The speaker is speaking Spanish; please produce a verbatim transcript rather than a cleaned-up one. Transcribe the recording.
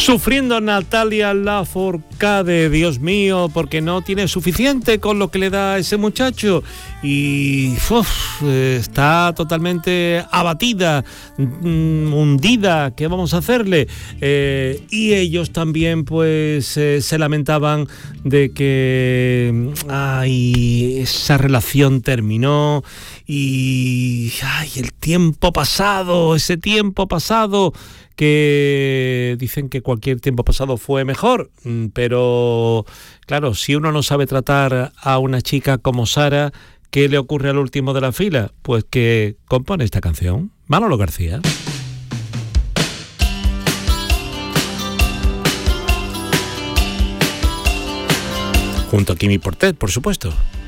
Sufriendo Natalia Lafourcade, Dios mío, porque no tiene suficiente con lo que le da a ese muchacho y uf, está totalmente abatida, hundida. ¿Qué vamos a hacerle? Eh, y ellos también pues eh, se lamentaban de que ay, esa relación terminó y ay, el tiempo pasado, ese tiempo pasado, que dicen que cualquier tiempo pasado fue mejor, pero claro, si uno no sabe tratar a una chica como Sara, ¿qué le ocurre al último de la fila? Pues que compone esta canción, Manolo García. Junto a Quimi Portet, por supuesto.